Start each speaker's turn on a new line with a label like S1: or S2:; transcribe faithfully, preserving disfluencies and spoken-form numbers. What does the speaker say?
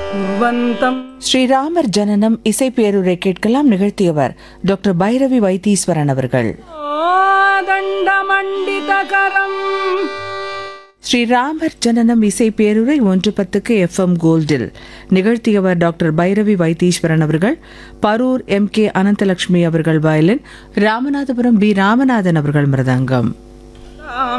S1: குர்வந்தம்.
S2: ஸ்ரீராமர் ஜனனம் இசை பேருரை கேட்கலாம். நிகழ்த்தியவர் டாக்டர் பைரவி வைத்தீஸ்வரன் அவர்கள்.
S1: தண்டமண்டிதகரம்.
S2: ஸ்ரீராமர் ஜனனம் இசை பேருரை ஒன்று பத்துக்கு எஃப்எம் கோல்டில். நிகழ்த்தியவர் டாக்டர் பைரவி வைத்தீஸ்வரன் அவர்கள். பரூர் எம் கே அனந்தலட்சுமி அவர்கள் வயலின், ராமநாதபுரம் பி ராமநாதன் அவர்கள் மிருதங்கம்.